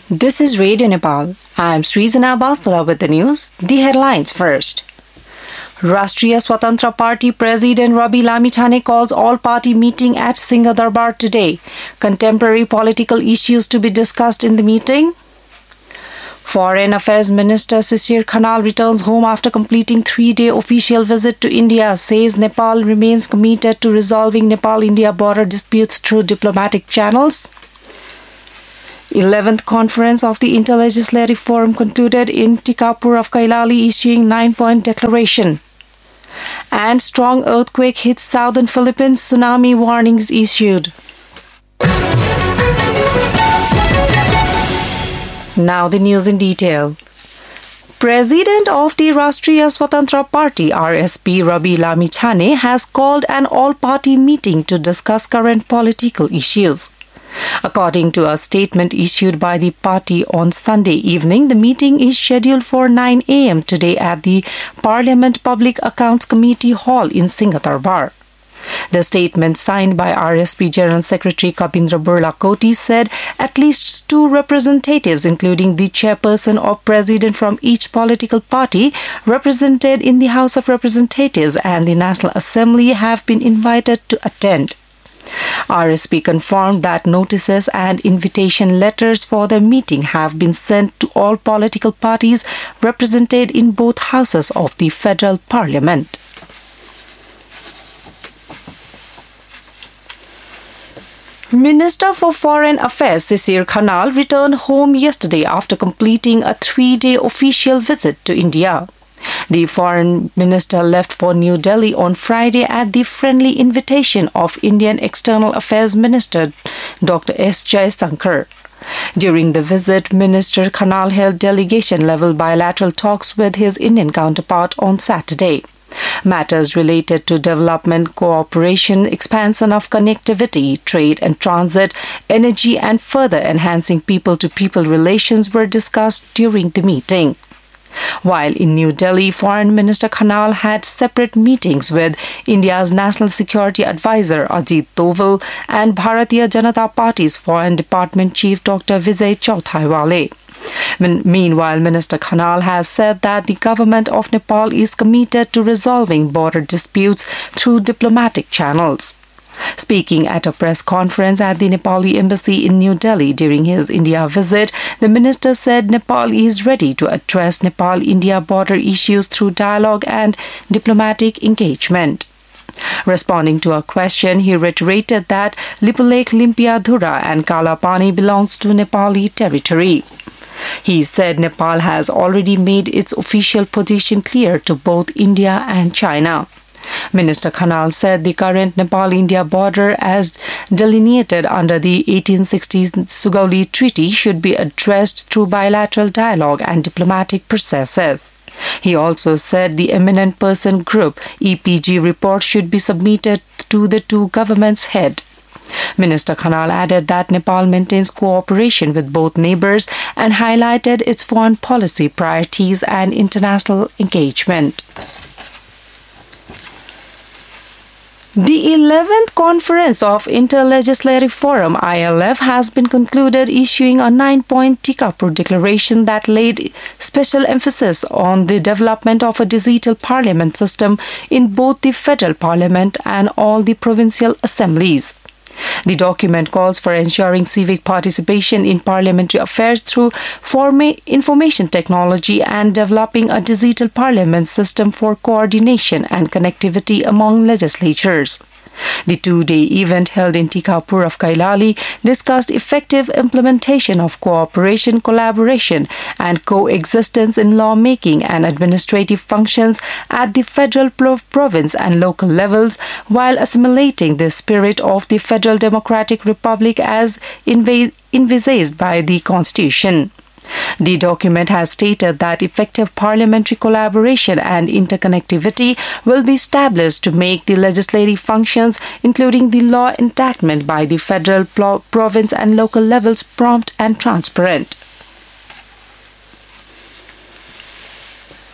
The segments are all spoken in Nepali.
This is Radio Nepal. I am Srizana Bastula with the news. The headlines first. Rashtriya Swatantra Party President Rabi Lamithane calls all-party meeting at Singha Darbar today. Contemporary political issues to be discussed in the meeting. Foreign Affairs Minister Shishir Khanal returns home after completing 3-day official visit to India, says Nepal remains committed to resolving Nepal-India border disputes through diplomatic channels. 11th Conference of the Interlegislative Forum concluded in Tikapur of Kailali, issuing 9-point declaration. And strong earthquake hits southern Philippines, tsunami warnings issued. Now the news in detail. President of the Rashtriya Swatantra Party RSP Rabi Lamithane has called an all-party meeting to discuss current political issues. According to a statement issued by the party on Sunday evening, the meeting is scheduled for 9 a.m. today at the Parliament Public Accounts Committee Hall in Singha Darbar. The statement signed by RSP General Secretary Kabindra Burla Koti said at least 2 representatives, including the chairperson or president from each political party represented in the House of Representatives and the National Assembly, have been invited to attend. RSP confirmed that notices and invitation letters for the meeting have been sent to all political parties represented in both houses of the Federal Parliament. Minister for Foreign Affairs Shishir Khanal returned home yesterday after completing a 3-day official visit to India. The Foreign Minister left for New Delhi on Friday at the friendly invitation of Indian External Affairs Minister Dr. S. Jaishankar. During the visit, Minister Khanal held delegation-level bilateral talks with his Indian counterpart on Saturday. Matters related to development, cooperation, expansion of connectivity, trade and transit, energy and further enhancing people-to-people relations were discussed during the meeting. While in New Delhi, Foreign Minister Khanal had separate meetings with India's National Security Advisor Ajit Doval and Bharatiya Janata Party's Foreign Department Chief Dr. Vijay Chauthaiwale. Meanwhile, Minister Khanal has said that the government of Nepal is committed to resolving border disputes through diplomatic channels. Speaking at a press conference at the Nepali embassy in New Delhi during his India visit, the minister said Nepal is ready to address Nepal-India border issues through dialogue and diplomatic engagement. Responding to a question, he reiterated that Lipulekh, Limpiadhura and Kalapani belongs to Nepali territory. He said Nepal has already made its official position clear to both India and China. Minister Khanal said the current Nepal-India border, as delineated under the 1860 Sugauli Treaty, should be addressed through bilateral dialogue and diplomatic processes. He also said the Eminent Person Group EPG report should be submitted to the two governments' head. Minister Khanal added that Nepal maintains cooperation with both neighbors and highlighted its foreign policy priorities and international engagement. The 11th Conference of Interlegislative Forum ILF has been concluded, issuing a 9-point Tikapur declaration that laid special emphasis on the development of a digital parliament system in both the federal parliament and all the provincial assemblies. The document calls for ensuring civic participation in parliamentary affairs through information technology and developing a digital parliament system for coordination and connectivity among legislatures. The 2-day event held in Tikapur of Kailali discussed effective implementation of cooperation, collaboration, and coexistence in lawmaking and administrative functions at the federal, province, and local levels, while assimilating the spirit of the Federal Democratic Republic as envisaged by the Constitution. The document has stated that effective parliamentary collaboration and interconnectivity will be established to make the legislative functions, including the law enactment by the federal, province and local levels, prompt and transparent.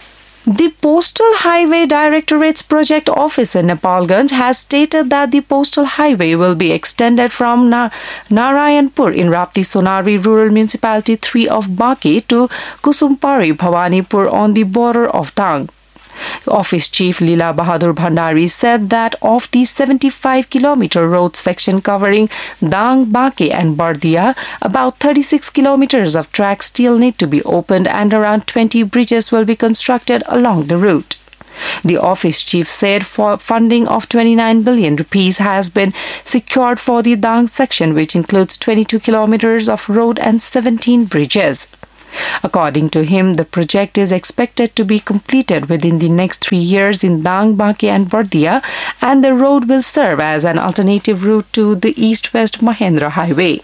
The Postal Highway Directorate's project office in Nepalganj has stated that the postal highway will be extended from Narayanpur in Rapti Sonari Rural Municipality 3 of Baki to Kusumpari Bhawanipur on the border of Dang. Office Chief Leela Bahadur Bhandari said that of the 75-kilometer road section covering Dang, Baki and Bardia, about 36 kilometers of track still need to be opened and around 20 bridges will be constructed along the route. The office chief said funding of 29 billion rupees has been secured for the Dang section, which includes 22 kilometers of road and 17 bridges. According to him, the project is expected to be completed within the next 3 years in Dang, Baki and Bardia, and the road will serve as an alternative route to the east-west Mahendra Highway.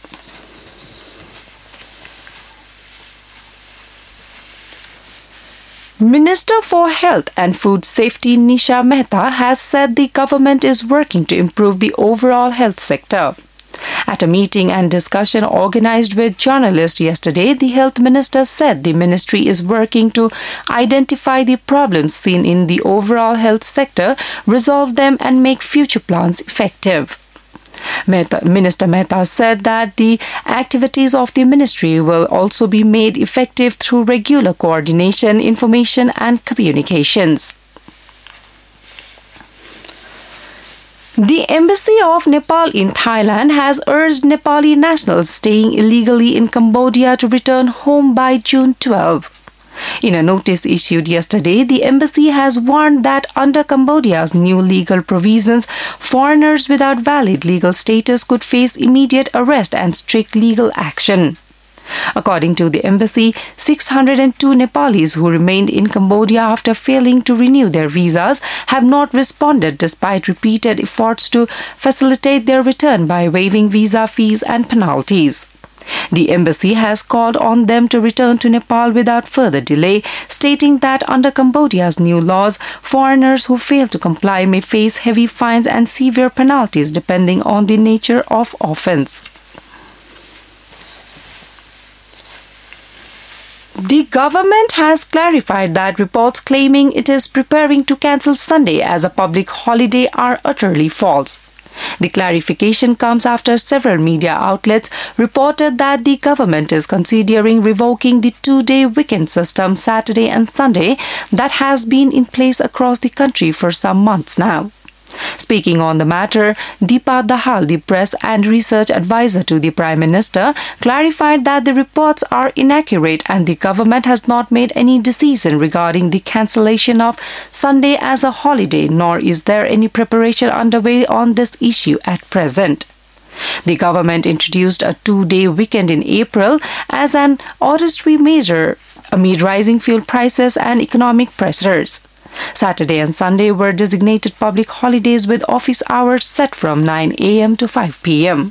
Minister for Health and Food Safety Nisha Mehta has said the government is working to improve the overall health sector. At a meeting and discussion organized with journalists yesterday, the health minister said the ministry is working to identify the problems seen in the overall health sector, resolve them and make future plans effective. Minister Mehta said that the activities of the ministry will also be made effective through regular coordination, information and communications. The Embassy of Nepal in Thailand has urged Nepali nationals staying illegally in Cambodia to return home by June 12. In a notice issued yesterday, the embassy has warned that under Cambodia's new legal provisions, foreigners without valid legal status could face immediate arrest and strict legal action. According to the embassy, 602 Nepalis who remained in Cambodia after failing to renew their visas have not responded despite repeated efforts to facilitate their return by waiving visa fees and penalties. The embassy has called on them to return to Nepal without further delay, stating that under Cambodia's new laws, foreigners who fail to comply may face heavy fines and severe penalties depending on the nature of offense. The government has clarified that reports claiming it is preparing to cancel Sunday as a public holiday are utterly false. The clarification comes after several media outlets reported that the government is considering revoking the two-day weekend system Saturday and Sunday that has been in place across the country for some months now. Speaking on the matter, Deepa Dahal, the press and research advisor to the Prime Minister, clarified that the reports are inaccurate and the government has not made any decision regarding the cancellation of Sunday as a holiday, nor is there any preparation underway on this issue at present. The government introduced a two-day weekend in April as an austerity measure amid rising fuel prices and economic pressures. Saturday and Sunday were designated public holidays with office hours set from 9 a.m. to 5 p.m.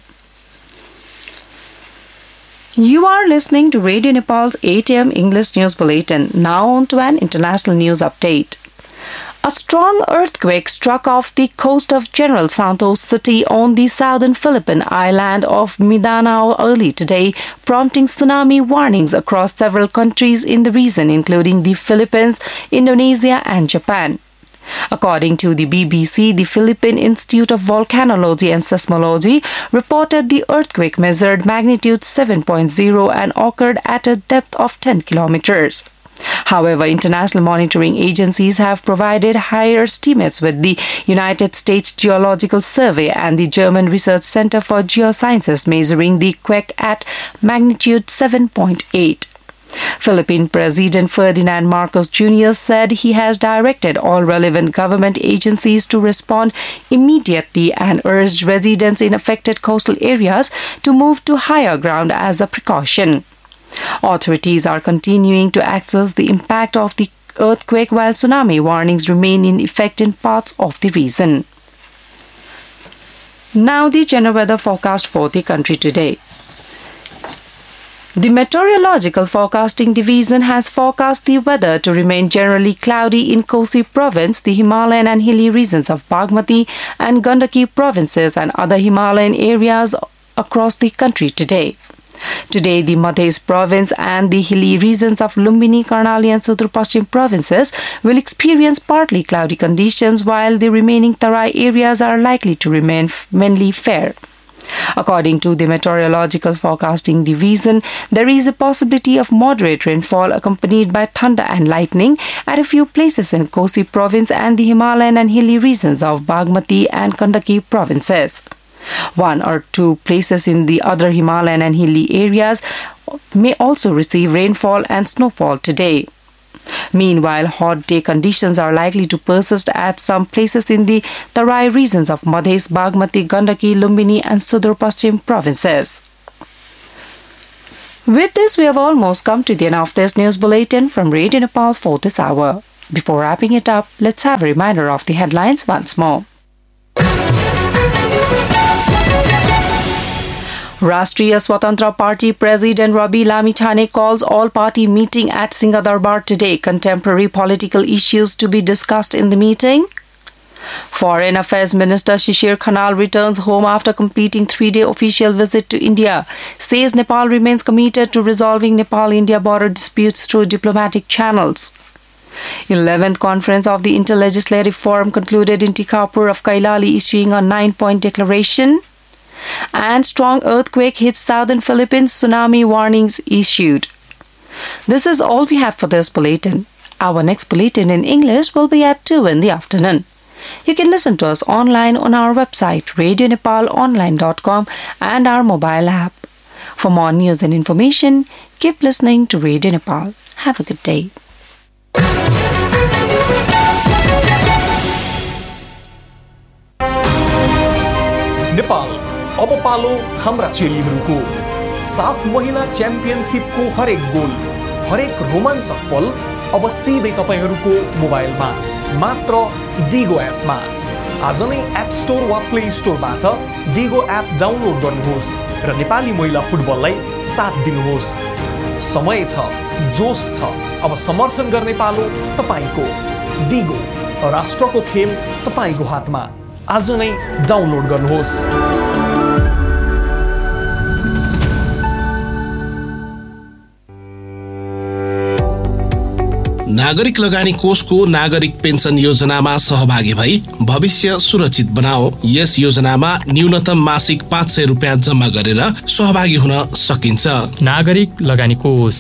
You are listening to Radio Nepal's 8 a.m. English News Bulletin. Now on to an international news update. A strong earthquake struck off the coast of General Santos City on the southern Philippine island of Mindanao early today, prompting tsunami warnings across several countries in the region, including the Philippines, Indonesia, and Japan. According to the BBC, the Philippine Institute of Volcanology and Seismology reported the earthquake measured magnitude 7.0 and occurred at a depth of 10 kilometers. However, international monitoring agencies have provided higher estimates, with the United States Geological Survey and the German Research Center for Geosciences measuring the quake at magnitude 7.8. Philippine President Ferdinand Marcos Jr. said he has directed all relevant government agencies to respond immediately and urged residents in affected coastal areas to move to higher ground as a precaution. Authorities are continuing to assess the impact of the earthquake while tsunami warnings remain in effect in parts of the region. Now the general weather forecast for the country today. The Meteorological Forecasting Division has forecast the weather to remain generally cloudy in Kosi Province, the Himalayan and hilly regions of Bagmati and Gandaki provinces and other Himalayan areas across the country today. Today, the Madhya province and the hilly regions of Lumbini, Karnali and Sudurpashchim provinces will experience partly cloudy conditions, while the remaining Tarai areas are likely to remain mainly fair. According to the Meteorological Forecasting Division, there is a possibility of moderate rainfall accompanied by thunder and lightning at a few places in Kosi province and the Himalayan and hilly regions of Bagmati and Gandaki provinces. One or two places in the other Himalayan and hilly areas may also receive rainfall and snowfall today. Meanwhile, hot day conditions are likely to persist at some places in the Tarai regions of Madhya, Bagmati, Gandaki, Lumbini and Sudur-Paschim provinces. With this, we have almost come to the end of this news bulletin from Radio Nepal for this hour. Before wrapping it up, let's have a reminder of the headlines once more. Rashtriya Swatantra Party President Rabi Lamithane calls all-party meeting at Singhadarbar today. Contemporary political issues to be discussed in the meeting. Foreign Affairs Minister Shishir Khanal returns home after completing 3-day official visit to India. Says Nepal remains committed to resolving Nepal-India border disputes through diplomatic channels. 11th Conference of the Interlegislative Forum concluded in Tikapur of Kailali, issuing a 9-point declaration. And strong earthquake hits southern Philippines, tsunami warnings issued. This is all we have for this bulletin. Our next bulletin in English will be at 2 in the afternoon. You can listen to us online on our website radionepalonline.com and our mobile app. For more news and information, keep listening to Radio Nepal. Have a good day. Nepal अब पालो हाम्रा चेलीहरूको साफ महिला च्याम्पियनशिपको हरेक गोल, हरेक रोमाञ्चक पल अब सिधै तपाईहरूको मोबाइलमा मात्र डिगो एपमा। आज नै एप स्टोर वा प्ले स्टोरबाट डिगो एप डाउनलोड गर्नुहोस् र नेपाली महिला फुटबललाई साथ दिनुहोस्। समय छ, जोश छ, अब समर्थन गर्ने पालो तपाईको। डिगो, राष्ट्रको खेल तपाईको हातमा। आज नै डाउनलोड गर्नुहोस्। नागरिक लगानी कोषको नागरिक पेन्सन योजनामा सहभागी भई भविष्य सुरक्षित बनाओ। यस योजनामा न्यूनतम मासिक 500 रुपैयाँ जम्मा गरेर सहभागी हुन सकिन्छ। नागरिक लगानी कोष।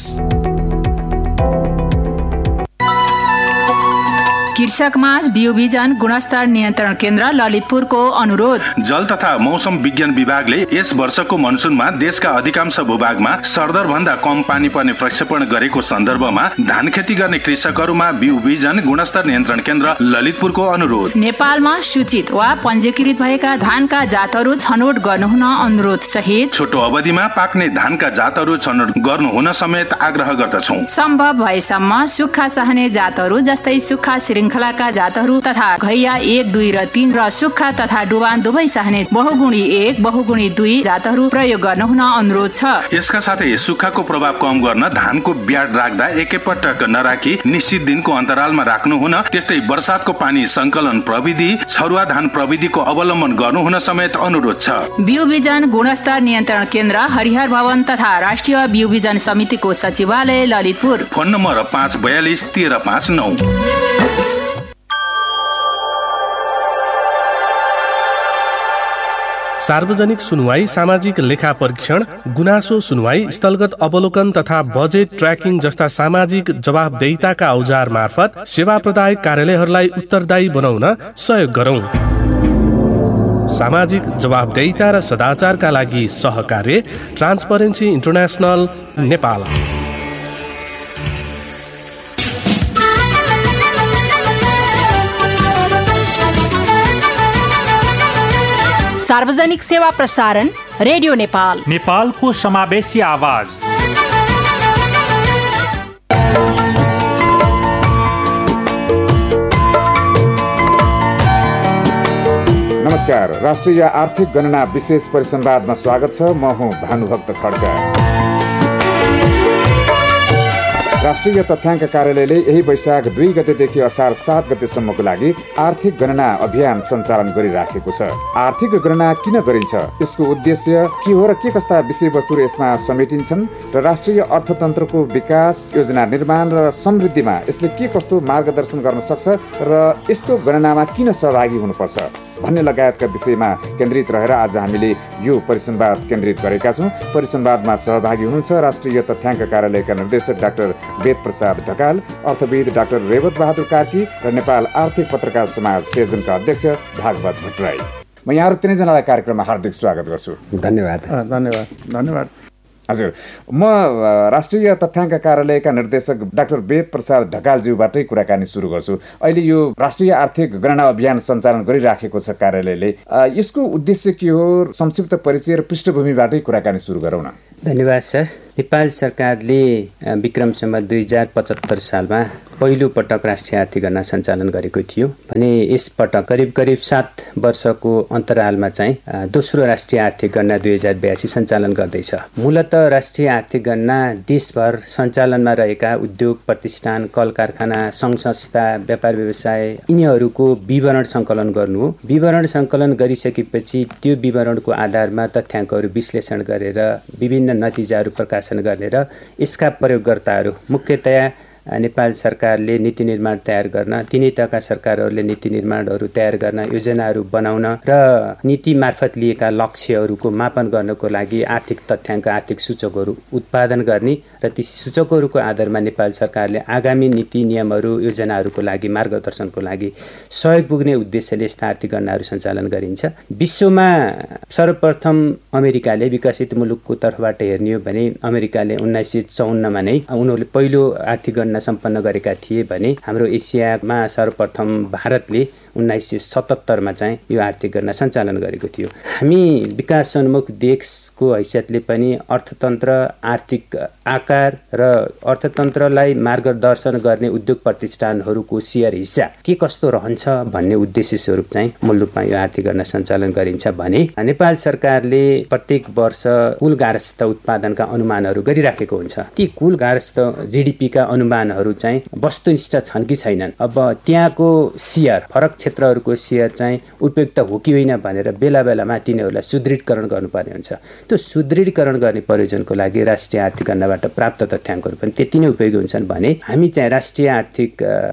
कृषकमाझ बिउबिजन गुणस्तर नियन्त्रण केन्द्र ललितपुरको अनुरोध। जल तथा मौसम विज्ञान विभागले यस वर्षको मनसुनमा देशका अधिकांश भूभागमा सरदर भन्दा कम पानी पर्ने प्रक्षेपण गरेको सन्दर्भमा धान खेती गर्ने कृषकहरूमा बिउबिजन गुणस्तर नियन्त्रण केन्द्र ललितपुरको अनुरोध। नेपालमा सूचित वा पञ्जीकृत भएका धानका जातहरू छनौट गर्नुहुन अनुरोध सहित छोटो अवधिमा पाक्ने धानका जातहरू छनौट गर्नुहुन समेत आग्रह गर्दछौं। सम्भव भएसम्म सुक्खा सहने जातहरू जस्तै सुक्खा श्रृङ्खलाका जातहरू तथा घैया 1, 2 र 3 र सुक्खा तथा डुबान दुवै सहने बहुगुणी 1, बहुगुणी 2 जातहरू प्रयोग गर्नुहुन अनुरोध छ। यसका साथै सुक्खाको प्रभाव कम गर्न धानको ब्याड राख्दा एकैपटक नराखी निश्चित दिनको अन्तरालमा राख्नुहुन, त्यस्तै वर्षातको पानी संकलन प्रविधि, छरुवा धान प्रविधिको अवलम्बन गर्नुहुन समेत अनुरोध छ। बिउबिजन गुणस्तर नियन्त्रण केन्द्र हरिहर भवन तथा राष्ट्रिय बिउबिजन समितिको सचिवालय ललितपुर। Phone number 542 1359। सार्वजनिक सुनवाई, सामाजिक लेखा परीक्षण, गुनासो सुनवाई, स्थलगत अवलोकन तथा बजेट ट्र्याकिङ जस्ता सामाजिक जवाबदेहिताका औजार मार्फत सेवा प्रदायक कार्यालयहरूलाई उत्तरदायी बनाउन सहयोग गरौं। सामाजिक जवाबदेहिता र सदाचारका लागि सहकार्य ट्रान्सपरेन्सी इन्टरनेशनल नेपाल। सार्वजनिक सेवा प्रसारण रेडियो नेपाल, नेपालको समावेशी आवाज। नमस्कार, राष्ट्रिय आर्थिक गणना विशेष परिसंवादमा स्वागत छ। म हुँ भानुभक्त खड्का। राष्ट्रिय तथ्याङ्क कार्यालयले यही वैशाख 2 गतेदेखि असार 7 गतेसम्मको लागि आर्थिक गणना अभियान सञ्चालन गरिराखेको छ। आर्थिक गणना किन गरिन्छ, यसको उद्देश्य के हो र के कस्ता विषयवस्तुहरू यसमा समेटिन्छन् र राष्ट्रिय अर्थतन्त्रको विकास, योजना निर्माण र समृद्धिमा यसले के कस्तो मार्गदर्शन गर्न सक्छ र यस्तो गणनामा किन सहभागी हुनुपर्छ भन्ने लगायतका विषयमा केन्द्रित रहेर आज हामीले यो परिसंवाद केन्द्रित गरेका छौँ। परिसंवादमा सहभागी हुनुहुन्छ राष्ट्रिय तथ्याङ्क कार्यालयका निर्देशक डाक्टर वेद प्रसाद ढकाल, अर्थविद डाक्टर रेवत बहादुर कार्की र नेपाल आर्थिक पत्रकार समाज सेजनका अध्यक्ष भागवत भट्टराई। म यहाँहरू तीनैजनालाई कार्यक्रममा हार्दिक स्वागत गर्छु। धन्यवाद। हजुर, म राष्ट्रिय तथ्याङ्क कार्यालयका निर्देशक डाक्टर वेद प्रसाद ढकालज्यूबाटै कुराकानी सुरु गर्छु। अहिले यो राष्ट्रिय आर्थिक गणना अभियान सञ्चालन गरिराखेको छ कार्यालयले, यसको उद्देश्य के हो, संक्षिप्त परिचय र पृष्ठभूमिबाटै कुराकानी सुरु गरौँ न। धन्यवाद सर। नेपाल सरकारले विक्रम सम्वत 2075 सालमा पहिलो पटक राष्ट्रिय आर्थिक गणना सञ्चालन गरेको थियो भने यसपटक करिब 7 वर्षको अन्तरालमा चाहिँ दोस्रो राष्ट्रिय आर्थिक गणना 2082 सञ्चालन गर्दैछ। मूलत राष्ट्रिय आर्थिक गणना देशभर सञ्चालनमा रहेका उद्योग, प्रतिष्ठान, कल कारखाना, सङ्घ संस्था, व्यापार व्यवसाय यिनीहरूको विवरण सङ्कलन गर्नु हो। विवरण सङ्कलन गरिसकेपछि त्यो विवरणको आधारमा तथ्याङ्कहरू विश्लेषण गरेर विभिन्न नतिजाहरू प्रकाशन गर्ने र यसका प्रयोगकर्ताहरू मुख्यतया नेपाल सरकारले नीति निर्माण तयार गर्न, तिनै तहका सरकारहरूले नीति निर्माणहरू तयार गर्न, योजनाहरू बनाउन र नीति मार्फत लिएका लक्ष्यहरूको मापन गर्नको लागि आर्थिक तथ्याङ्क, आर्थिक सूचकहरू उत्पादन गर्ने र ती सूचकहरूको आधारमा नेपाल सरकारले आगामी नीति नियमहरू, योजनाहरूको लागि, मार्गदर्शनको लागि सहयोग पुग्ने उद्देश्यले यस्ता आर्थिक गणनाहरू सञ्चालन गरिन्छ। विश्वमा सर्वप्रथम अमेरिकाले, विकसित मुलुकको तर्फबाट हेर्ने हो भने अमेरिकाले 1954 मा नै उनीहरूले पहिलो आर्थिक गणना सम्पन्न गरेका थिए भने हाम्रो एसियामा सर्वप्रथम भारतले 1977 मा चाहिँ यो आर्थिक गणना सञ्चालन गरेको थियो। हामी विकासोन्मुख देशको हैसियतले पनि अर्थतन्त्र, आर्थिक आकार र अर्थतन्त्रलाई मार्गदर्शन गर्ने उद्योग प्रतिष्ठानहरूको सेयर हिस्सा के कस्तो रहन्छ भन्ने उद्देश्य स्वरूप चाहिँ मूल रूपमा यो आर्थिक गणना सञ्चालन गरिन्छ भने नेपाल सरकारले प्रत्येक वर्ष कुल गार्हस्थ्य उत्पादनका अनुमानहरू गरिराखेको हुन्छ। ती कुल गार्हस्थ्य जीडीपीका अनुमानहरू चाहिँ वस्तुनिष्ठ छन् कि छैनन्, अब त्यहाँको सेयर, फरक क्षेत्रहरूको सेयर चाहिँ उपयुक्त हो कि होइन भनेर बेला बेलामा तिनीहरूलाई सुदृढीकरण गर्नुपर्ने हुन्छ। त्यो सुदृढीकरण गर्ने प्रयोजनको लागि राष्ट्रिय आर्थिक गणनाबाट प्राप्त तथ्याङ्कहरू पनि त्यति नै उपयोगी हुन्छन् भने हामी चाहिँ राष्ट्रिय आर्थिक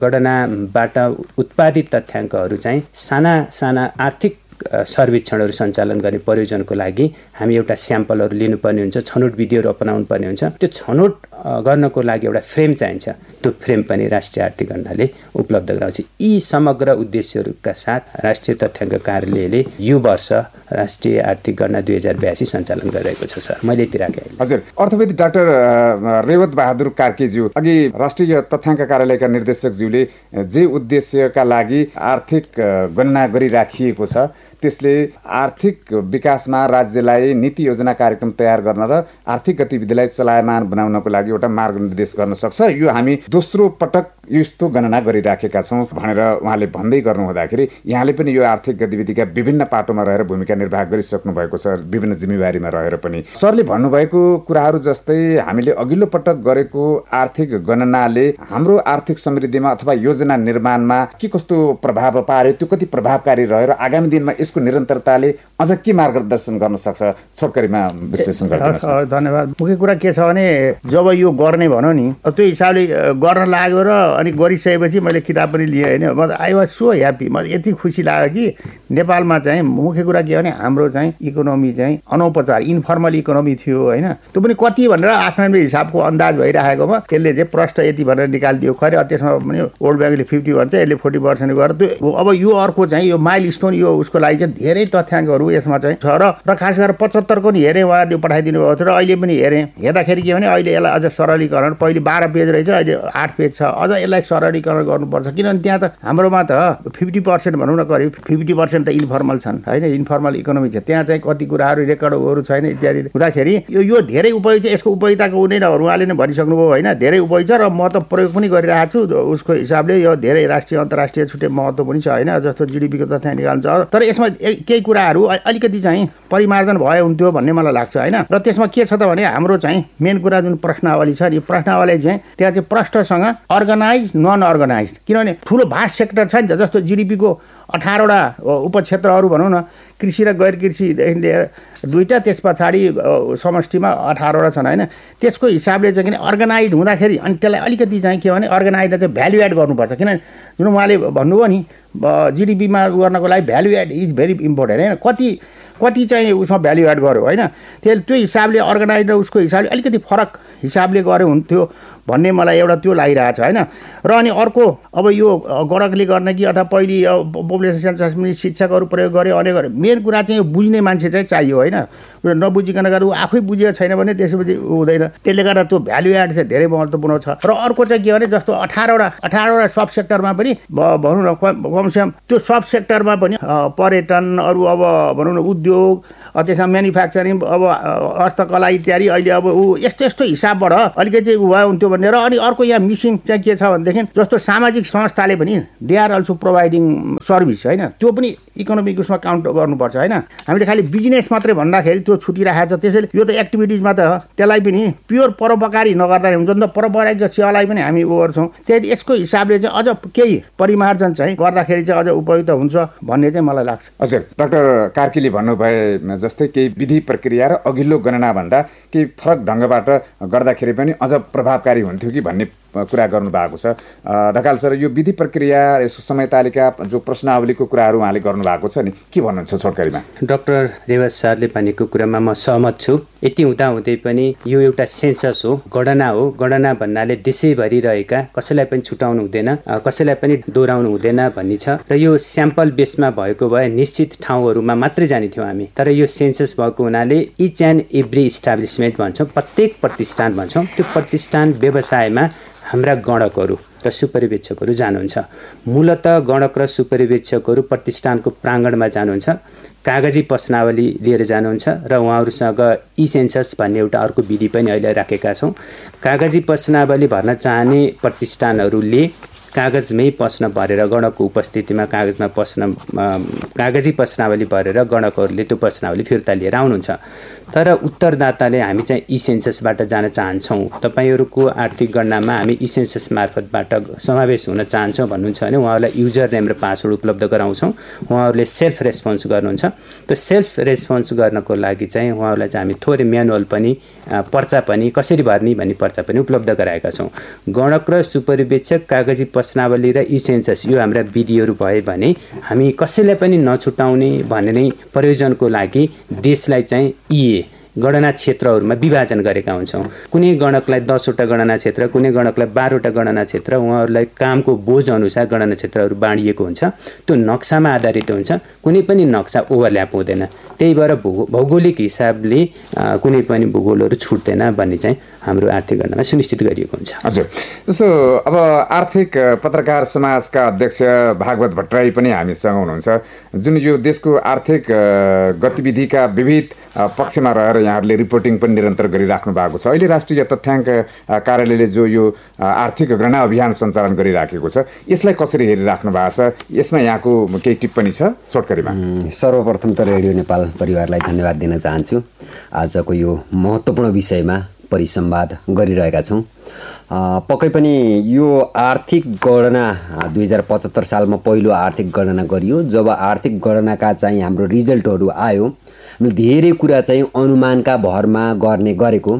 गणनाबाट उत्पादित तथ्याङ्कहरू चाहिँ साना साना आर्थिक सर्वेक्षणहरू सञ्चालन गर्ने प्रयोजनको लागि हामी एउटा स्याम्पलहरू लिनुपर्ने हुन्छ, छनौट विधिहरू अपनाउनु पर्ने हुन्छ। त्यो छनौट गर्नको लागि एउटा फ्रेम चाहिन्छ, त्यो फ्रेम पनि राष्ट्रिय आर्थिक गणनाले उपलब्ध गराउँछ। यी समग्र उद्देश्यहरूका साथ राष्ट्रिय तथ्याङ्क कार्यालयले यो वर्ष राष्ट्रिय आर्थिक गणना 2082 सञ्चालन गरिरहेको छ सर। मैले यति राखेँ। हजुर, अर्थविद डाक्टर रेवत बहादुर कार्कीज्यू, अघि राष्ट्रिय तथ्याङ्क कार्यालयका निर्देशकज्यूले जे उद्देश्यका लागि आर्थिक गणना गरिराखिएको छ त्यसले आर्थिक विकासमा राज्यलाई नीति योजना कार्यक्रम तयार गर्न र आर्थिक गतिविधिलाई चलायमान बनाउनको लागि एउटा मार्गनिर्देश गर्न सक्छ। यो हामी दोस्रो पटक यस्तो गणना गरिराखेका छौँ भनेर उहाँले भन्दै गर्नु हुँदाखेरि यहाँले पनि यो आर्थिक गतिविधिका विभिन्न पाटोमा रहेर भूमिका निर्वाह गरिसक्नु भएको छ, विभिन्न जिम्मेवारीमा रहेर पनि। सरले भन्नुभएको कुराहरू जस्तै हामीले अघिल्लो पटक गरेको आर्थिक गणनाले हाम्रो आर्थिक समृद्धिमा अथवा योजना निर्माणमा के कस्तो प्रभाव पार्यो, त्यो कति प्रभावकारी रह्यो र आगामी दिनमा यसको निरन्तरताले अझ के मार्गदर्शन गर्न सक्छ, छोटकरीमा विश्लेषण गरिदिनुहोस्। धन्यवाद। मुख्य कुरा के छ भने जब यो गर्ने भनौँ नि, त्यो हिसाबले गर्न लाग्यो र अनि गरिसकेपछि मैले किताब पनि लिएँ होइन, म आई वाज सो ह्याप्पी। म यति खुसी लाग्यो कि नेपालमा चाहिँ मुख्य कुरा के भने हाम्रो चाहिँ इकोनोमी चाहिँ अनौपचार इन्फर्मल इकोनोमी थियो होइन। त्यो पनि कति भनेर आफ्नो हिसाबको अन्दाज भइराखेकोमा यसले चाहिँ प्रष्ट यति भनेर निकालिदियो। खै त्यसमा पनि वर्ल्ड ब्याङ्कले 50 भन्छ, यसले 40% गरेर त्यो अब यो अर्को चाहिँ यो माइल स्टोन, यो उसको लागि चाहिँ धेरै तथ्याङ्कहरू यसमा चाहिँ छ र खास गरेर 75 को नि हेरेँ, उहाँले पठाइदिनु भएको थियो र अहिले पनि हेरेँ। हेर्दाखेरि के भने अहिले यसलाई अझ सरलीकरण, पहिले 12 पेज रहेछ, अहिले 8 पेज छ, अझ यसलाई सरलीकरण गर्नुपर्छ। किनभने त्यहाँ त हाम्रोमा त 50% भनौँ न, करिब 50% त इन्फर्मल छन् होइन, इन्फर्मल इकोनोमी छ। त्यहाँ चाहिँ कति कुराहरू रेकर्डहरू छैन इत्यादि हुँदाखेरि यो धेरै उपयोग छ। यसको उपयोगिताको हुँदैन, उहाँले नै भनिसक्नुभयो होइन, धेरै उपयोग छ र म त प्रयोग पनि गरिरहेको छु। उसको हिसाबले यो धेरै राष्ट्रिय अन्तर्राष्ट्रिय छुट्टै महत्त्व पनि छ होइन, जस्तो जिडिपीको तथ्याङ्क निकाल्छ। तर यसमा त्यसमा केही कुराहरू अलिकति चाहिँ परिमार्जन भए हुन्थ्यो भन्ने मलाई लाग्छ होइन। र त्यसमा के छ त भने हाम्रो चाहिँ मेन कुरा जुन प्रश्नावली छ नि, प्रश्नावली चाहिँ त्यहाँ चाहिँ प्रष्टसँग अर्गनाइज नन अर्गनाइज, किनभने ठुलो भास्ट सेक्टर छ नि त, जस्तो जिडिपीको 18वटा उपक्षेत्रहरू भनौँ न, कृषि र गैर कृषिदेखि लिएर 2टा, त्यस पछाडि समष्टिमा 18वटा छन् होइन। त्यसको हिसाबले चाहिँ किन अर्गनाइज हुँदाखेरि अनि त्यसलाई अलिकति चाहिँ के भने अर्गनाइजलाई चाहिँ भ्याल्यु एड गर्नुपर्छ, किनभने जुन उहाँले भन्नुभयो नि जिडिपीमा गर्नको लागि value add is very important होइन। कति चाहिँ उसमा भ्याल्यु एड गर्यो होइन, त्यो हिसाबले अर्गनाइज र उसको हिसाबले अलिकति फरक हिसाबले गऱ्यो हुन्थ्यो भन्ने मलाई एउटा त्यो लागिरहेछ होइन। र अनि अर्को अब यो गणकले गर्ने कि अथवा पहिले पपुलेसन सेन्ससमा शिक्षकहरू प्रयोग गरे अनेक गरे, मेन कुरा चाहिँ यो बुझ्ने मान्छे चाहिँ चाहियो होइन। नबुझिकन गर्दा ऊ आफै बुझेको छैन भने त्यसपछि हुँदैन। त्यसले गर्दा त्यो भ्याल्यु एड चाहिँ धेरै महत्त्वपूर्ण छ। र अर्को चाहिँ के भने जस्तो 18वटा सब सेक्टरमा पनि भनौँ न कमसेकम त्यो सब सेक्टरमा पनि पर्यटन अरू अब भनौँ न उद्योग त्यसमा म्यानुफ्याक्चरिङ अब हस्तकला इत्यादि अहिले अब ऊ यस्तो हिसाबबाट अलिकति भयो हुन्थ्यो भनेर। अनि अर्को यहाँ मिसिङ चाहिँ के छ भनेदेखि जस्तो सामाजिक संस्थाले पनि they are also providing service होइन, त्यो पनि इकोनोमिक उसमा काउन्ट गर्नुपर्छ होइन। हामीले खालि बिजनेस मात्रै भन्दाखेरि त्यो छुटिरहेको छ। त्यसैले यो त एक्टिभिटिजमा त त्यसलाई पनि प्योर परोपकारी नगर्दाखेरि हुन्छ नि त, परोपकारीको सेवालाई पनि हामी उ गर्छौँ। त्यही यसको हिसाबले चाहिँ अझ केही परिमार्जन चाहिँ गर्दाखेरि चाहिँ अझ उपयुक्त हुन्छ भन्ने चाहिँ मलाई लाग्छ। हजुर, डाक्टर कार्कीले भन्नुभए जस्तै केही विधि प्रक्रिया र अघिल्लो गणनाभन्दा केही फरक ढङ्गबाट गर्दाखेरि पनि अझ प्रभावकारी हुन्थ्यो कि भन्ने कुरा गर्नुभएको छ। ढकाल सर, यो विधि प्रक्रिया, यसको समय तालिका, जो प्रश्नावलीको कुराहरू उहाँले गर्नुभएको छ नि, के भन्नुहुन्छ छोटकरीमा? डाक्टर रेवाज सरले भनेको कुरामा म सहमत छु। यति हुँदाहुँदै पनि यो एउटा सेन्सस हो, गणना हो। गणना भन्नाले देशैभरि रहेका, कसैलाई पनि छुटाउनु हुँदैन, कसैलाई पनि दोहोऱ्याउनु हुँदैन भन्ने छ। र यो स्याम्पल बेसमा भएको भए निश्चित ठाउँहरूमा मात्रै जाने थियौँ हामी। तर यो सेन्सस भएको हुनाले इच एन्ड एभ्री इस्टाब्लिसमेन्ट भन्छौँ, प्रत्येक प्रतिष्ठान भन्छौँ, त्यो प्रतिष्ठान व्यवसायमा हाम्रा गणकहरू र सुपरिवेक्षकहरू जानुहुन्छ। मूलत गणक र सुपरिवेक्षकहरू प्रतिष्ठानको प्राङ्गणमा जानुहुन्छ, कागजी प्रश्नावली लिएर जानुहुन्छ र उहाँहरूसँग ई सेन्सस भन्ने एउटा अर्को विधि पनि अहिले राखेका छौँ। कागजी प्रश्नावली भर्न चाहने प्रतिष्ठानहरूले कागजमै प्रश्न भरेर गणकको उपस्थितिमा कागजी प्रश्नावली भरेर गणकहरूले त्यो प्रश्नावली फिर्ता लिएर आउनुहुन्छ। तर उत्तरदाताले हामी चाहिँ ई सेन्ससबाट जान चाहन्छौँ, तपाईँहरूको आर्थिक गणनामा हामी ई सेन्सस मार्फतबाट समावेश हुन चाहन्छौँ भन्नुहुन्छ भने उहाँहरूलाई युजर नेम र पासवर्ड उपलब्ध गराउँछौँ। उहाँहरूले सेल्फ रेस्पोन्स गर्नुहुन्छ। त्यो सेल्फ रेस्पोन्स गर्नको लागि चाहिँ उहाँहरूलाई चाहिँ हामी थोरै म्यानुअल पनि, पर्चा पनि कसरी भर्ने भन्ने पर्चा पनि उपलब्ध गराएका छौँ। गणक र सुपरिवेक्षक, कागजी प्रश्नावली र ई सेन्सस यो हाम्रा विधिहरू भए भने हामी कसैलाई पनि नछुटाउने भन्ने नै प्रयोजनको लागि देशलाई चाहिँ गणना क्षेत्रहरूमा विभाजन गरेका हुन्छौँ। कुनै गणकलाई 10वटा गणना क्षेत्र, कुनै गणकलाई 12वटा गणना क्षेत्र, उहाँहरूलाई कामको बोझ अनुसार गणना क्षेत्रहरू बाँडिएको हुन्छ। त्यो नक्सामा आधारित हुन्छ, कुनै पनि नक्सा ओभरल्याप हुँदैन। त्यही भएर भौगोलिक हिसाबले कुनै पनि भूगोलहरू छुट्दैन भन्ने चाहिँ हाम्रो आर्थिक गणनामा सुनिश्चित गरिएको हुन्छ। हजुर, जस्तो अब आर्थिक पत्रकार समाजका अध्यक्ष भागवत भट्टराई पनि हामीसँग हुनुहुन्छ, जुन यो देशको आर्थिक गतिविधिका विविध पक्षमा रहेर यहाँहरूले रिपोर्टिङ पनि निरन्तर गरिराख्नु भएको छ। अहिले राष्ट्रिय तथ्याङ्क कार्यालयले जो यो आर्थिक गणना अभियान सञ्चालन गरिराखेको छ, यसलाई कसरी हेरिराख्नु भएको छ? यसमा यहाँको केही टिप्पणी छ छोटकरीमा? सर्वप्रथम त रेडियो नेपाल परिवारलाई धन्यवाद दिन चाहन्छु। आजको यो महत्त्वपूर्ण विषयमा परिसंवाद गरिरहेका छौँ। पक्कै पनि यो आर्थिक गणना 2075 सालमा पहिलो आर्थिक गणना गरियो। जब आर्थिक गणनाका चाहिँ हाम्रो रिजल्टहरू आयो, हामीले धेरै कुरा चाहिँ अनुमानका भरमा गरेको।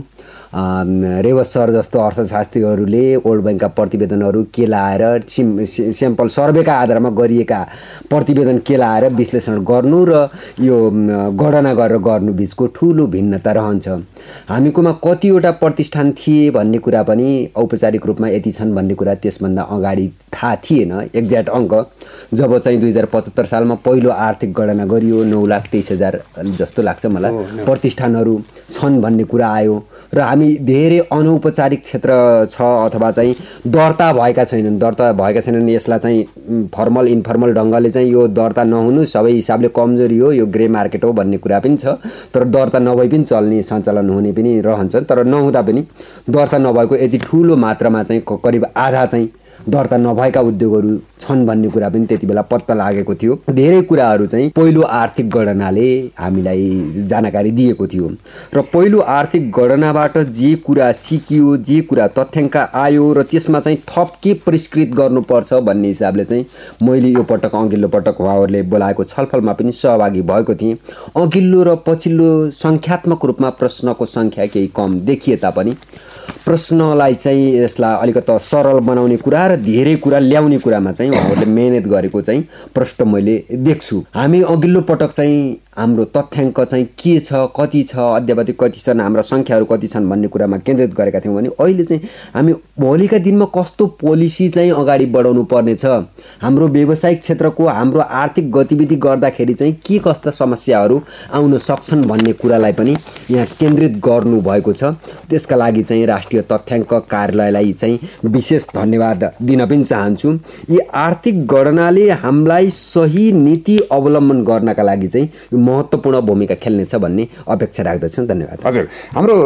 रेवत सर जस्तो अर्थशास्त्रीहरूले वर्ल्ड ब्याङ्कका प्रतिवेदनहरू केलाएर स्याम्पल सर्वेका आधारमा गरिएका प्रतिवेदन केलाएर विश्लेषण गर्नु र यो गणना गरेर गर्नु बिचको ठुलो भिन्नता रहन्छ। हामीकोमा कतिवटा प्रतिष्ठान थिए भन्ने कुरा पनि औपचारिक रूपमा यति छन् भन्ने कुरा त्यसभन्दा अगाडि थाहा थिएन एक्ज्याक्ट अङ्क। जब चाहिँ 2075 सालमा पहिलो आर्थिक गणना गरियो 9,23,000 जस्तो लाग्छ मलाई प्रतिष्ठानहरू छन् भन्ने कुरा आयो र हामी धेरै अनौपचारिक क्षेत्र छ अथवा चाहिँ दर्ता भएका छैनन्। यसलाई चाहिँ फर्मल इन्फर्मल ढङ्गले चाहिँ यो दर्ता नहुनु सबै हिसाबले कमजोरी हो, यो ग्रे मार्केट हो भन्ने कुरा पनि छ। तर दर्ता नभई पनि चल्ने सञ्चालन हुने पनि रहन्छ। तर नहुँदा पनि दर्ता नभएको यति ठुलो मात्रामा चाहिँ करिब आधा चाहिँ दर्ता नभएका उद्योगहरू छन् भन्ने कुरा पनि त्यति बेला पत्ता लागेको थियो। धेरै कुराहरू चाहिँ पहिलो आर्थिक गणनाले हामीलाई जानकारी दिएको थियो र पहिलो आर्थिक गणनाबाट जे कुरा सिकियो, जे कुरा तथ्याङ्क आयो र त्यसमा चाहिँ थप के परिष्कृत गर्नुपर्छ भन्ने हिसाबले चाहिँ मैले यो पटक अघिल्लो पटक उहाँहरूले बोलाएको छलफलमा पनि सहभागी भएको थिएँ। अघिल्लो र पछिल्लो सङ्ख्यात्मक रूपमा प्रश्नको सङ्ख्या केही कम देखिए तापनि प्रश्नलाई चाहिँ यसलाई अलिकति सरल बनाउने कुरा र धेरै कुरा ल्याउने कुरामा चाहिँ उहाँहरूले मेहनत गरेको चाहिँ प्रश्न मैले देख्छु। हामी अघिल्लो पटक चाहिँ हाम्रो तथ्याङ्क चाहिँ के छ, कति छ, अद्यावधिक कति छन्, हाम्रा सङ्ख्याहरू कति छन् भन्ने कुरामा केन्द्रित गरेका थियौँ भने अहिले चाहिँ हामी भोलिका दिनमा कस्तो पोलिसी चाहिँ अगाडि बढाउनु पर्नेछ, हाम्रो व्यावसायिक क्षेत्रको हाम्रो आर्थिक गतिविधि गर्दाखेरि चाहिँ के कस्ता समस्याहरू आउन सक्छन् भन्ने कुरालाई पनि यहाँ केन्द्रित गर्नुभएको छ। त्यसका लागि चाहिँ राष्ट्रिय तथ्याङ्क कार्यालयलाई चाहिँ विशेष धन्यवाद दिन पनि चाहन्छु। यी आर्थिक गणनाले हामीलाई सही नीति अवलम्बन गर्नका लागि चाहिँ महत्त्वपूर्ण भूमिका खेल्नेछ भन्ने अपेक्षा राख्दछु। धन्यवाद। हजुर, हाम्रो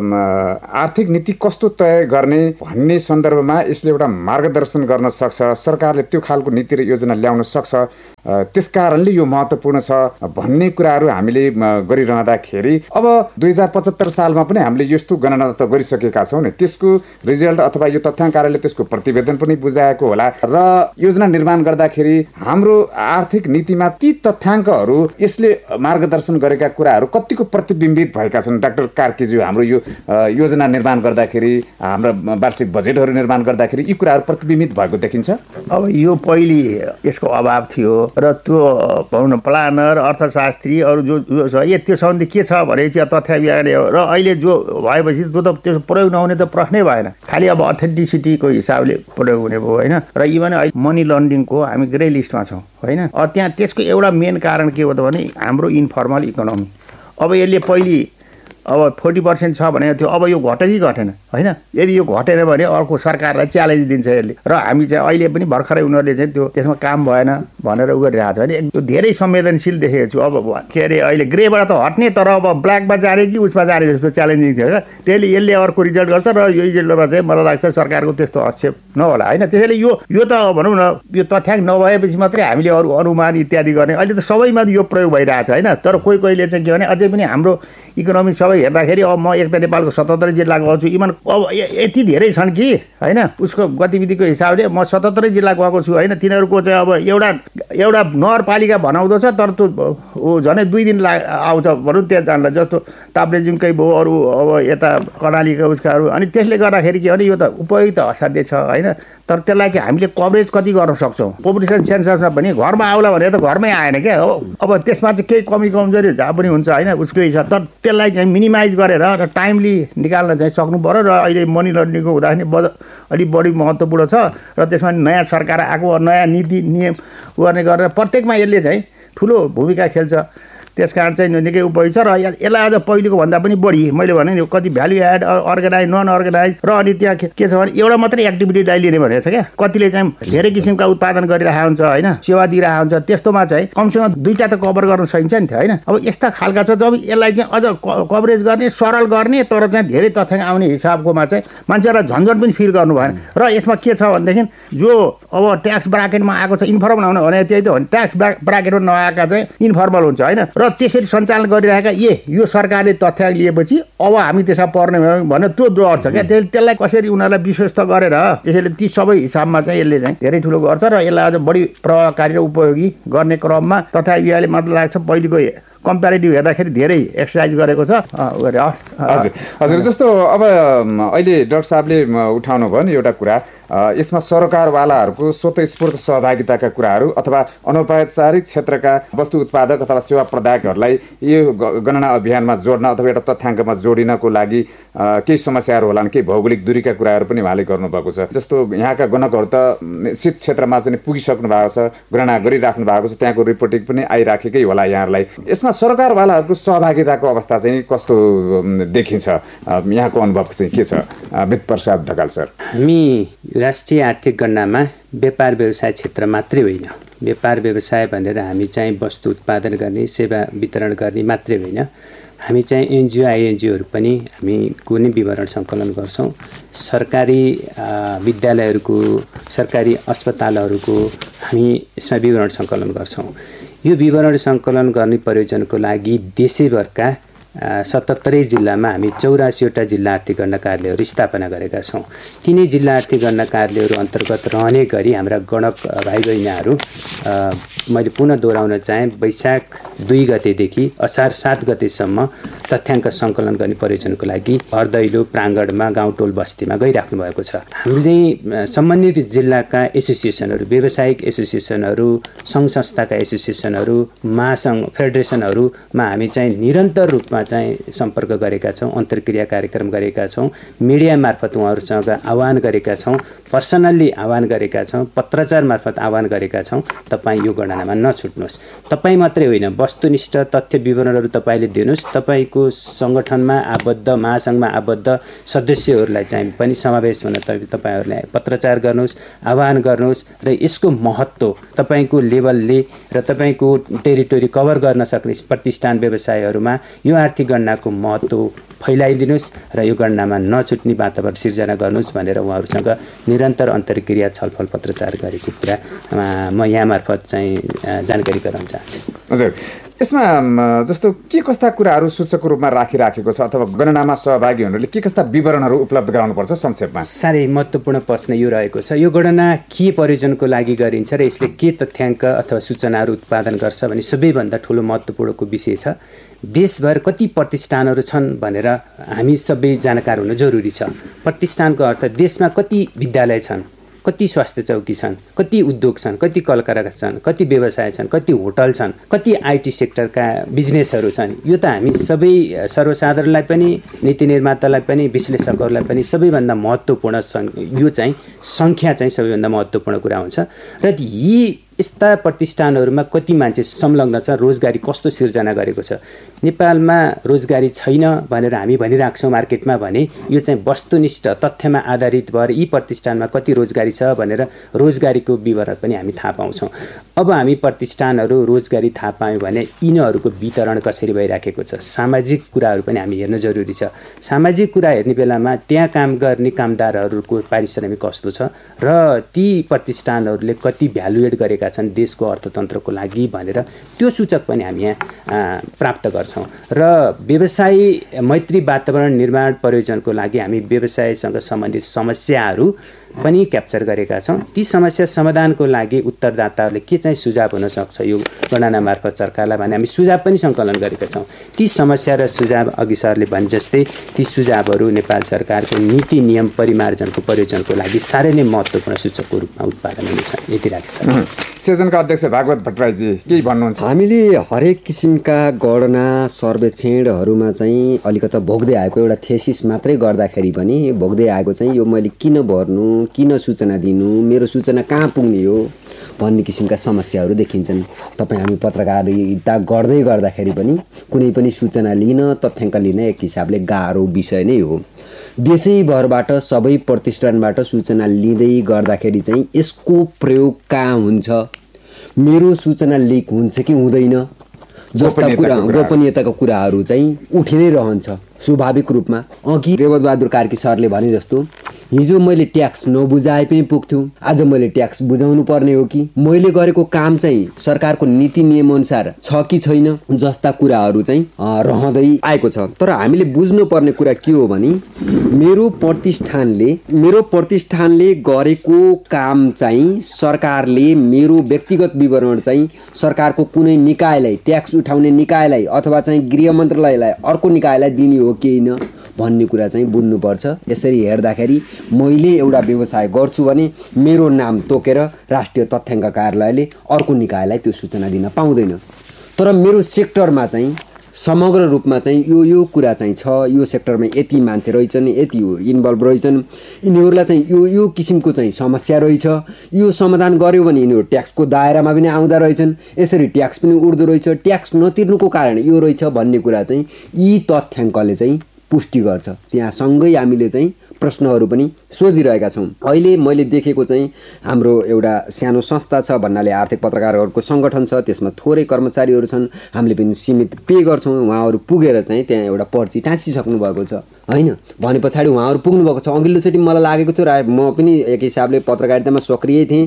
आर्थिक नीति कस्तो तय गर्ने भन्ने सन्दर्भमा यसले एउटा मार्गदर्शन गर्न सक्छ, सरकारले त्यो खालको नीति र योजना ल्याउन सक्छ, त्यसकारणले यो महत्त्वपूर्ण छ भन्ने कुराहरू हामीले गरिरहँदाखेरि अब 2075 सालमा पनि हामीले यस्तो गणना त गरिसकेका छौँ नि, त्यसको रिजल्ट अथवा यो तथ्याङ्क कार्यालयले त्यसको प्रतिवेदन पनि बुझाएको होला र योजना निर्माण गर्दाखेरि हाम्रो आर्थिक नीतिमा ती तथ्याङ्कहरू यसले मार्गदर्शन गरेका कुराहरू कतिको प्रतिबिम्बित भएका छन् डाक्टर कार्कीज्यू? हाम्रो यो योजना निर्माण गर्दाखेरि, हाम्रो वार्षिक बजेटहरू निर्माण गर्दाखेरि यी कुराहरू प्रतिबिम्बित भएको देखिन्छ? अब यो पहिले यसको अभाव थियो र त्यो भनौँ न प्लानर, अर्थशास्त्री अरू जो छ त्यो सम्बन्धी के छ भनेपछि तथ्याङ्क र अहिले जो भएपछि त्यो त त्यो प्रयोग नहुने त प्रश्नै भएन, खालि अब अथेन्टिसिटीको हिसाबले प्रयोग हुने भयो होइन। र इभन अहिले मनी लन्ड्रिङको हामी ग्रे लिस्टमा छौँ होइन। त्यहाँ त्यसको एउटा मेन कारण के हो त भने हाम्रो इन्फर्मल इकोनोमी। अब यसले पहिले अब 40% छ भनेको थियो, अब यो घट्यो कि घटेन होइन? यदि यो घटेन भने अर्को सरकारलाई च्यालेन्ज दिन्छ यसले। र हामी चाहिँ अहिले पनि भर्खरै उनीहरूले चाहिँ त्यो त्यसमा काम भएन भनेर उ गरिरहेको छ होइन। एकदम धेरै संवेदनशील देखेको छु। अब के अरे अहिले ग्रेबाट त हट्ने, तर अब ब्ल्याकमा जाने कि उसमा जाने जस्तो च्यालेन्जिङ छ क्या। त्यसले यसले अर्को रिजल्ट गर्छ र यो रिजल्टमा चाहिँ मलाई लाग्छ सरकारको त्यस्तो हस्तक्षेप नहोला होइन। त्यसैले यो त भनौँ न यो तथ्याङ्क नभएपछि मात्रै हामीले अरू अनुमान इत्यादि गर्ने, अहिले त सबैमा यो प्रयोग भइरहेको छ होइन। तर कोहीले चाहिँ के भने अझै पनि हाम्रो इकोनोमी सबै हेर्दाखेरि अब म एक त नेपालको 77 जिल्ला गएको छु, इभन अब यति धेरै छन् कि होइन उसको गतिविधिको हिसाबले म 77 जिल्ला गएको छु होइन। तिनीहरूको चाहिँ अब एउटा नगरपालिका बनाउँदो छ, तर त्यो झनै 2 दिन आउँछ भनौँ त्यहाँ जानलाई, जस्तो ताप्लेजुङकै भयो, अरू अब यता कर्णालीका उसकाहरू। अनि त्यसले गर्दाखेरि के भने यो त उपयुक्त असाध्य छ होइन। तर त्यसलाई चाहिँ हामीले कभरेज कति गर्न सक्छौँ? पपुलेसन सेन्ससमा पनि घरमा आउला भने त घरमै आएन क्या। अब त्यसमा चाहिँ केही कमी कमजोरी जहाँ पनि हुन्छ होइन उसको हिसाब, तर त्यसलाई चाहिँ मिनिमाइज गरेर र टाइमली निकाल्न चाहिँ सक्नु पर्यो। र अहिले मनी लन्ड्रिङको हुँदाखेरि अलिक बढी महत्त्वपूर्ण छ र त्यसमा नयाँ सरकार आएको, नयाँ नीति नियम गर्ने गरेर प्रत्येकमा यसले चाहिँ ठुलो भूमिका खेल्छ। त्यसकारण चाहिँ निकै उपयोगी छ र यसलाई अझ पहिलेको भन्दा पनि बढी मैले भने नि कति value add, organise, non organise र अनि त्यहाँ के छ भने एउटा मात्रै एक्टिभिटीलाई लिने भनेको छ क्या। कतिले चाहिँ धेरै किसिमका उत्पादन गरिरहेको हुन्छ होइन, सेवा दिइरहेको हुन्छ, त्यस्तोमा चाहिँ कमसेकम 2टा त कभर गर्न सकिन्छ नि त होइन। अब यस्ता खालका छ जब यसलाई चाहिँ अझ कभरेज गर्ने, सरल गर्ने, तर चाहिँ धेरै तथ्याङ्क आउने हिसाबकोमा चाहिँ मान्छेलाई झन्झट पनि फिल गर्नु भएन। र यसमा के छ भनेदेखि जो अब ट्याक्स ब्राकेटमा आएको छ इन्फर्मल हुने भने त्यही त हो नि, ट्याक्स ब्राकेटमा नआएका चाहिँ इन्फर्मल हुन्छ होइन। र त्यसरी सञ्चालन गरिरहेका यो सरकारले तथ्याङ्क लिएपछि अब हामी त्यसमा पर्ने भयो भने त्यो डर छ क्या। त्यसलाई कसरी उनीहरूलाई विश्वस्त गरेर त्यसैले ती सबै हिसाबमा चाहिँ यसले चाहिँ धेरै ठुलो गर्छ र यसलाई अझ बढी प्रभावकारी र उपयोगी गर्ने क्रममा तथ्याङ्कले मतलब लाग्छ पहिलेको कम्पेरिटिभ हेर्दाखेरि धेरै एक्सर्साइज गरेको छ। हजुर, जस्तो अब अहिले डाक्टर साहबले उठाउनु भयो नि एउटा कुरा, यसमा सरकारवालाहरूको स्वतःस्फूर्त सहभागिताका कुराहरू अथवा अनौपचारिक क्षेत्रका वस्तु उत्पादक अथवा सेवा प्रदायकहरूलाई यो गणना अभियानमा जोड्न अथवा एउटा तथ्याङ्कमा जोडिनको लागि केही समस्याहरू होलान्, केही भौगोलिक दूरीका कुराहरू पनि उहाँले गर्नुभएको छ। जस्तो यहाँका गणकहरू त निश्चित क्षेत्रमा चाहिँ पुगिसक्नु भएको छ, गणना गरिराख्नु भएको छ, त्यहाँको रिपोर्टिङ पनि आइराखेकै होला यहाँहरूलाई। यसमा सरकारवालाहरूको सहभागिताको अवस्था चाहिँ कस्तो देखिन्छ? यहाँको अनुभव चाहिँ के छ? वित्तप्रसाद ढकाल सर। हामी राष्ट्रिय आर्थिक गणनामा व्यापार व्यवसाय क्षेत्र मात्रै होइन, व्यापार व्यवसाय भनेर हामी चाहिँ वस्तु उत्पादन गर्ने, सेवा वितरण गर्ने मात्रै होइन, हामी चाहिँ एनजिओ आइएनजिओहरू पनि हामी कुनै विवरण सङ्कलन गर्छौँ। सरकारी विद्यालयहरूको सरकारी अस्पतालहरूको हामी यसमा विवरण सङ्कलन गर्छौँ। यो विवरण सङ्कलन गर्ने प्रयोजनको लागि देशैभरका 77 जिल्लामा हामी 84वटा जिल्ला आर्थिक गणना कार्यालयहरू स्थापना गरेका छौँ। तिनै जिल्ला आर्थिक गणना कार्यालयहरू अन्तर्गत रहने गरी हाम्रा गणक भाइ बहिनीहरू मैले पुनः दोहोऱ्याउन चाहेँ, वैशाख 2 गतेदेखि असार 7 गतेसम्म तथ्याङ्क सङ्कलन गर्ने प्रयोजनको लागि हरदैलो प्राङ्गणमा गाउँटोल बस्तीमा गइराख्नु भएको छ। हामीले सम्बन्धित जिल्लाका एसोसिएसनहरू, व्यावसायिक एसोसिएसनहरू, सङ्घ संस्थाका एसोसिएसनहरू, महासङ्घ फेडरेसनहरूमा हामी चाहिँ निरन्तर रूपमा चाहिँ सम्पर्क गरेका छौँ, अन्तर्क्रिया कार्यक्रम गरेका छौँ, मिडिया मार्फत उहाँहरूसँग आह्वान गरेका छौँ, पर्सनल्ली आह्वान गरेका छौँ, पत्रचार मार्फत आह्वान गरेका छौँ। तपाईँ यो गणनामा नछुट्नुहोस्। तपाईँ मात्रै होइन, वस्तुनिष्ठ तथ्य विवरणहरू तपाईँले दिनुहोस्। तपाईँको सङ्गठनमा आबद्ध, महासङ्घमा आबद्ध सदस्यहरूलाई चाहिँ पनि समावेश हुन तपाईँहरूले पत्रचार गर्नुहोस्, आह्वान गर्नुहोस् र यसको महत्त्व तपाईँको लेभलले र तपाईँको टेरिटोरी कभर गर्न सक्ने प्रतिष्ठान व्यवसायहरूमा यो आर्थिक गणनाको महत्त्व फैलाइदिनुहोस् र यो गणनामा नछुट्ने वातावरण सिर्जना गर्नुहोस् भनेर उहाँहरूसँग निरन्तर अन्तर्क्रिया छलफल पत्रचार गरेको कुरा म यहाँ मार्फत चाहिँ जानकारी गराउन चाहन्छु। हजुर, यसमा जस्तो के कस्ता कुराहरू सूचकको रूपमा राखिराखेको छ अथवा गणनामा सहभागी हुनेहरूले के कस्ता विवरणहरू उपलब्ध गराउनुपर्छ संक्षेपमा? साह्रै महत्त्वपूर्ण प्रश्न यो रहेको छ। यो गणना के प्रयोजनको लागि गरिन्छ र यसले के तथ्याङ्क अथवा सूचनाहरू उत्पादन गर्छ भन्ने सबैभन्दा ठुलो महत्त्वपूर्णको विषय छ। देशभर कति प्रतिष्ठानहरू छन् भनेर हामी सबै जानकार हुनु जरुरी छ। प्रतिष्ठानको अर्थ देशमा कति विद्यालय छन्, कति स्वास्थ्य चौकी छन्, कति उद्योग छन्, कति कलकारखाना छन्, कति व्यवसाय छन्, कति होटल छन्, कति आइटी सेक्टरका बिजनेसहरू छन्। यो त हामी सबै सर्वसाधारणलाई पनि, नीति निर्मातालाई पनि, विश्लेषकहरूलाई पनि सबैभन्दा महत्त्वपूर्ण यो चाहिँ सङ्ख्या चाहिँ सबैभन्दा महत्त्वपूर्ण कुरा हुन्छ। र यी यस्ता प्रतिष्ठानहरूमा कति मान्छे संलग्न छ, रोजगारी कस्तो सिर्जना गरेको छ। नेपालमा रोजगारी छैन भनेर हामी भनिराख्छौँ मार्केटमा भने यो चाहिँ वस्तुनिष्ठ तथ्यमा आधारित भएर यी प्रतिष्ठानमा कति रोजगारी छ भनेर रोजगारीको विवरण पनि हामी थाहा पाउँछौँ। अब हामी प्रतिष्ठानहरू रोजगारी थाहा पायौँ भने यिनीहरूको वितरण कसरी भइराखेको छ, सामाजिक कुराहरू पनि हामी हेर्न जरुरी छ। सामाजिक कुरा हेर्ने बेलामा त्यहाँ काम गर्ने कामदारहरूको पारिश्रमिक कस्तो छ र ती प्रतिष्ठानहरूले कति भ्यालु एड गरेका छन् देशको अर्थतन्त्रको लागि भनेर त्यो सूचक पनि हामी यहाँ प्राप्त गर्छौँ। र व्यवसाय मैत्री वातावरण निर्माण प्रयोजनको लागि हामी व्यवसायसँग सम्बन्धित समस्याहरू पनि क्याप्चर गरेका छौँ। ती समस्या समाधानको लागि उत्तरदाताहरूले के चाहिँ सुझाव हुन सक्छ यो गणना मार्फत सरकारलाई भने हामी सुझाव पनि सङ्कलन गरेका छौँ। ती समस्या र सुझाव अघि सरले भने जस्तै ती सुझावहरू नेपाल सरकारको नीति नियम परिमार्जनको प्रयोजनको लागि साह्रै नै महत्त्वपूर्ण सूचकको रूपमा उत्पादन हुनेछ। यति राखेको छ। सेजनका अध्यक्ष भागवत भट्टराईजी के भन्नुहुन्छ? हामीले हरेक किसिमका गणना सर्वेक्षणहरूमा चाहिँ अलिकता भोग्दै आएको एउटा थेसिस मात्रै गर्दाखेरि पनि भोग्दै आएको चाहिँ यो मैले किन भर्नु, किन सूचना दिनु, मेरो सूचना कहाँ पुग्ने हो भन्ने किसिमका समस्याहरू देखिन्छन्। तपाईँ हामी पत्रकारिता गर्दै गर्दाखेरि पनि कुनै पनि सूचना लिन, तथ्याङ्क लिन एक हिसाबले गाह्रो विषय नै हो। देशैभरबाट सबै प्रतिष्ठानबाट सूचना लिँदै गर्दाखेरि चाहिँ यसको प्रयोग कहाँ हुन्छ, मेरो सूचना लिक हुन्छ कि हुँदैन जस्ता कुरा, गोपनीयताका कुराहरू चाहिँ उठि नै रहन्छ स्वाभाविक रूपमा। अघि रेवत बहादुर कार्की सरले भने जस्तो हिजो मैले ट्याक्स नबुझाए पनि पुग्थ्यो, आज मैले ट्याक्स बुझाउनु पर्ने हो कि, मैले गरेको काम चाहिँ सरकारको नीति नियमअनुसार छ कि छैन जस्ता कुराहरू चाहिँ रहँदै आएको छ। तर हामीले बुझ्नुपर्ने कुरा के हो भने मेरो प्रतिष्ठानले गरेको काम चाहिँ सरकारले मेरो व्यक्तिगत विवरण चाहिँ सरकारको कुनै निकायलाई, ट्याक्स उठाउने निकायलाई अथवा चाहिँ गृह मन्त्रालयलाई, अर्को निकायलाई दिने हो कि होइन भन्ने कुरा चाहिँ बुझ्नुपर्छ। यसरी हेर्दाखेरि मैले एउटा व्यवसाय गर्छु भने मेरो नाम तोकेर राष्ट्रिय तथ्याङ्क कार्यालयले अर्को निकायलाई त्यो सूचना दिन पाउँदैन। तर मेरो सेक्टरमा चाहिँ समग्र रूपमा चाहिँ यो कुरा चाहिँ छ, यो सेक्टरमा यति मान्छे रहेछन्, यति इन्भल्भ रहेछन्, यिनीहरूलाई चाहिँ यो किसिमको चाहिँ समस्या रहेछ, यो समाधान गर्यो भने यिनीहरू ट्याक्सको दायरामा पनि आउँदा रहेछन्, यसरी ट्याक्स पनि उठ्दो रहेछ, ट्याक्स नतिर्नुको कारण यो रहेछ भन्ने कुरा चाहिँ यी तथ्याङ्कले चाहिँ पुष्टि गर्छ। त्यहाँ सँगै हामीले चाहिँ प्रश्नहरू पनि सोधिरहेका छौँ। अहिले मैले देखेको चाहिँ हाम्रो एउटा सानो संस्था छ भन्नाले आर्थिक पत्रकारहरूको सङ्गठन छ, त्यसमा थोरै कर्मचारीहरू छन्, हामीले पनि सीमित पे गर्छौँ। उहाँहरू पुगेर चाहिँ त्यहाँ एउटा पर्ची टाँसिसक्नु भएको छ होइन, भने पछाडि उहाँहरू पुग्नु भएको छ। अघिल्लोचोटि मलाई लागेको थियो म पनि एक हिसाबले पत्रकारितामा सक्रिय थिएँ,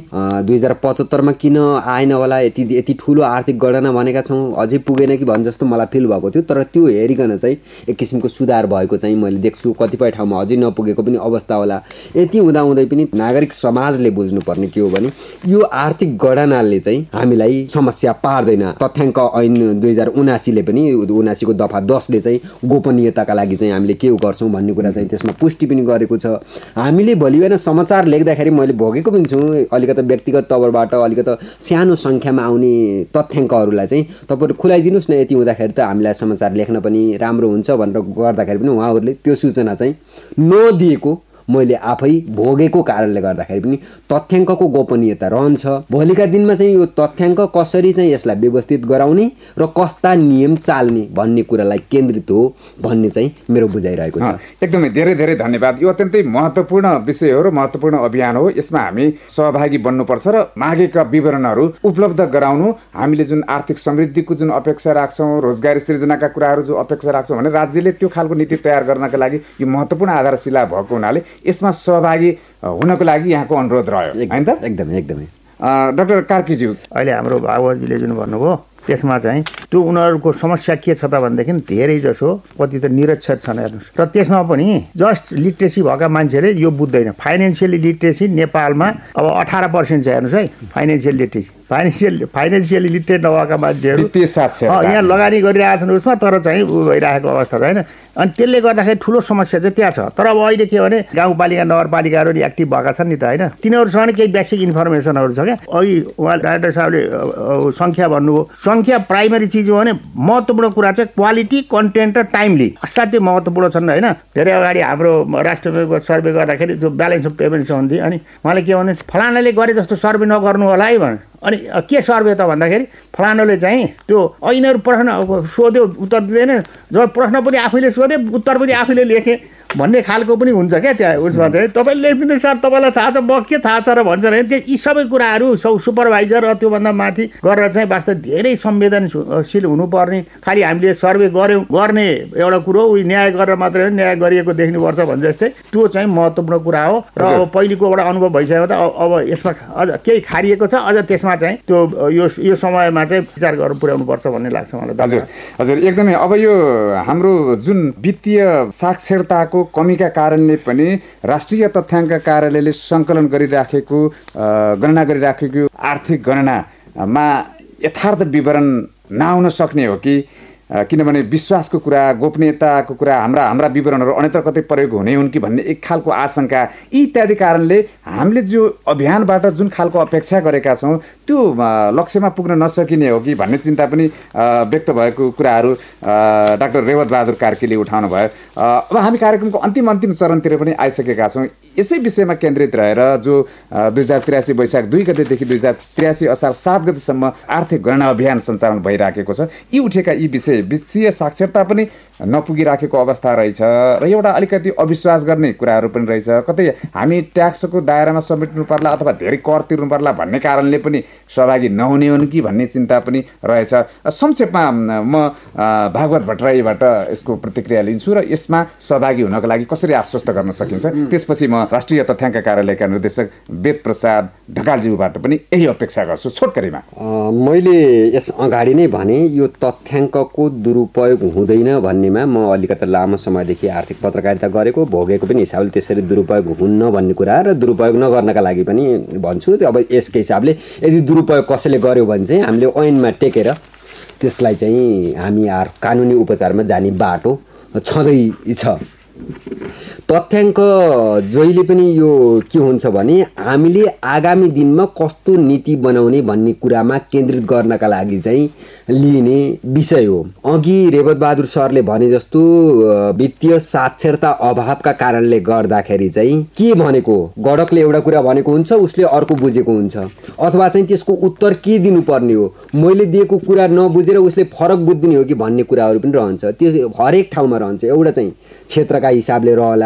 2075मा किन आएन होला, यति ठुलो आर्थिक गणना भनेका छौँ अझै पुगेन कि भन्ने जस्तो मलाई फिल भएको थियो। तर त्यो हेरिकन चाहिँ एक किसिमको सुधार भएको चाहिँ मैले देख्छु। कतिपय ठाउँमा अझै नपुगेको पनि अवस्था होला। यति हुँदाहुँदै पनि नागरिक समाजले बुझ्नुपर्ने के हो भने यो आर्थिक गणनाले चाहिँ हामीलाई समस्या पार्दैन। तथ्याङ्क ऐन 2079ले पनि 79 को दफा 10ले चाहिँ गोपनीयताका लागि चाहिँ हामीले के गर्छौँ भन्ने कुरा चाहिँ त्यसमा पुष्टि पनि गरेको छ। हामीले भोलि बिहान समाचार लेख्दाखेरि मैले भोगेको पनि छु, अलिकति व्यक्तिगत तवरबाट अलिकति सानो सङ्ख्यामा आउने तथ्याङ्कहरूलाई चाहिँ तपाईँहरू खुलाइदिनुहोस् न, यति हुँदाखेरि त हामीलाई समाचार लेख्न पनि राम्रो हुन्छ भनेर गर्दाखेरि पनि उहाँहरूले त्यो सूचना चाहिँ नदिएको मैले आफै भोगेको कारणले गर्दाखेरि पनि तथ्याङ्कको गोपनीयता रहन्छ। भोलिका दिनमा चाहिँ यो तथ्याङ्क कसरी चाहिँ यसलाई व्यवस्थित गराउने र कस्ता नियम चाल्ने भन्ने कुरालाई केन्द्रित हो भन्ने चाहिँ मेरो बुझाइरहेको छ। एकदमै धेरै धेरै धन्यवाद। यो अत्यन्तै महत्त्वपूर्ण विषय हो र महत्त्वपूर्ण अभियान हो। यसमा हामी सहभागी बन्नुपर्छ र मागेका विवरणहरू उपलब्ध गराउनु, हामीले जुन आर्थिक समृद्धिको जुन अपेक्षा राख्छौँ, रोजगारी सृजनाका कुराहरू जो अपेक्षा राख्छौँ भने राज्यले त्यो खालको नीति तयार गर्नका लागि यो महत्त्वपूर्ण आधारशिला भएको हुनाले यसमा सहभागी हुनको लागि यहाँको अनुरोध रह्यो हैन त? एकदमै। डाक्टर कार्कीज्यू, अहिले हाम्रो बाबुजीले जुन भन्नुभयो त्यसमा चाहिँ त्यो उनीहरूको समस्या के छ त भनेदेखि धेरै जसो कति त निरक्षर छन् हेर्नुहोस्, र त्यसमा पनि जस्ट लिट्रेसी भएका मान्छेले यो बुझ्दैन। फाइनेन्सियल लिट्रेसी नेपालमा अब 18% छ हेर्नुहोस् है। फाइनेन्सियल लिट्रेसी फाइनेन्सियली लिटरेट नभएका मान्छेहरू यहाँ लगानी गरिरहेका छन् उसमा, तर चाहिँ भइरहेको अवस्था छैन। अनि त्यसले गर्दाखेरि ठुलो समस्या चाहिँ त्यहाँ छ। तर अब अहिले के भने गाउँपालिका नगरपालिकाहरू एक्टिभ भएका छन् नि त होइन, तिनीहरूसँग केही बेसिक इन्फर्मेसनहरू छ क्या। अघि उहाँ डाक्टर साहबले सङ्ख्या भन्नुभयो, सङ्ख्या प्राइमरी चिज हो भने महत्त्वपूर्ण कुरा चाहिँ क्वालिटी, कन्टेन्ट र टाइमली असाध्यै महत्त्वपूर्ण छन् होइन। धेरै अगाडि हाम्रो राष्ट्र ब्याङ्कको सर्वे गर्दाखेरि जो ब्यालेन्स अफ पेमेन्ट हुन्थ्यो, अनि उहाँले के भने फलानाले गरे जस्तो सर्वे नगर्नु होला है भने। अनि के सर्वे त भन्दाखेरि फलानाले चाहिँ त्यो ऐनहरू प्रश्न सोध्यो उत्तर दिँदैन, जब प्रश्न पनि आफैले सोधे उत्तर पनि आफैले लेखे भन्ने खालको पनि हुन्छ क्या त्यहाँ उसमा चाहिँ। तपाईँले लेखिदिनु सर तपाईँलाई थाहा छ, म के थाहा छ र भन्छ भने त्यो यी सबै कुराहरू सुपरभाइजर त्योभन्दा माथि गरेर चाहिँ वास्तव धेरै संवेदनशील हुनुपर्ने। खालि हामीले सर्वे गर्ने एउटा कुरो उही न्याय गरेर मात्रै न्याय गरिएको देख्नुपर्छ भने जस्तै त्यो चाहिँ महत्त्वपूर्ण कुरा हो। र अब पहिलेको एउटा अनुभव भइसक्यो त अब यसमा अझ केही खारिएको छ, अझ त्यसमा चाहिँ त्यो यो समयमा चाहिँ विचार गरेर पुर्याउनुपर्छ भन्ने लाग्छ मलाई। हजुर एकदमै। अब यो हाम्रो जुन वित्तीय साक्षरताको कमीका कारणले पनि राष्ट्रिय तथ्याङ्क कार्यालयले सङ्कलन गरिराखेको गणना गरिराखेको आर्थिक गणनामा यथार्थ विवरण नआउन सक्ने हो कि किनभने विश्वासको कुरा, गोपनीयताको कुरा, हाम्रा विवरणहरू अन्यत्र कतै प्रयोग हुने हुन् कि भन्ने एक खालको आशंका इत्यादि कारणले हामीले जो अभियानबाट जुन खालको अपेक्षा गरेका छौँ त्यो लक्ष्यमा पुग्न नसकिने हो कि भन्ने चिन्ता पनि व्यक्त भएको कुराहरू डाक्टर रेवत बहादुर कार्कीले उठाउनु भयो। अब हामी कार्यक्रमको अन्तिम चरणतिर पनि आइसकेका छौँ। यसै विषयमा केन्द्रित रहेर जो 2083 वैशाख 2 गतेदेखि 2083 असार 7 गतेसम्म आर्थिक गणना अभियान सञ्चालन भइराखेको छ। यी उठेका यी वित्तीय साक्षरता पनि नपुगिराखेको अवस्था रहेछ र एउटा अलिकति अविश्वास गर्ने कुराहरू पनि रहेछ। कतै हामी ट्याक्सको दायरामा समेट्नु पर्ला अथवा धेरै कर तिर्नु पर्ला भन्ने कारणले पनि सहभागी नहुने हुन् कि भन्ने चिन्ता पनि रहेछ। संक्षेपमा म भागवत भट्टराईबाट यसको प्रतिक्रिया लिन्छु र यसमा सहभागी हुनको लागि कसरी आश्वस्त गर्न सकिन्छ, त्यसपछि म राष्ट्रिय तथ्याङ्क कार्यालयका निर्देशक वेद प्रसाद ढकालज्यूबाट पनि यही अपेक्षा गर्छु छोटकरीमा। मैले यस अगाडि नै भने यो तथ्याङ्कको दुरुपयोग हुँदैन भन्नेमा म अलिकति लामो समयदेखि आर्थिक पत्रकारिता गरेको भोगेको पनि हिसाबले त्यसरी दुरुपयोग हुन्न भन्ने कुरा र दुरुपयोग नगर्नका लागि पनि भन्छु। अब यसको हिसाबले यदि दुरुपयोग कसैले गर्यो भने चाहिँ हामीले ऐनमा टेकेर त्यसलाई चाहिँ हामी कानुनी उपचारमा जाने बाटो छँदैछ। तथ्याङ्क जहिले पनि यो के हुन्छ भने हामीले आगामी दिनमा कस्तो नीति बनाउने भन्ने कुरामा केन्द्रित गर्नका लागि चाहिँ लिने विषय हो। अघि रेवत बहादुर सरले भने जस्तो वित्तीय साक्षरता अभावका कारणले गर्दाखेरि चाहिँ के भनेको गडकले एउटा कुरा भनेको हुन्छ उसले अर्को बुझेको हुन्छ अथवा चाहिँ त्यसको उत्तर के दिनुपर्ने हो, मैले दिएको कुरा नबुझेर उसले फरक बुझ्दिने हो कि भन्ने कुराहरू पनि रहन्छ। त्यो हरेक ठाउँमा रहन्छ। एउटा चाहिँ क्षेत्रका हिसाबले रहला,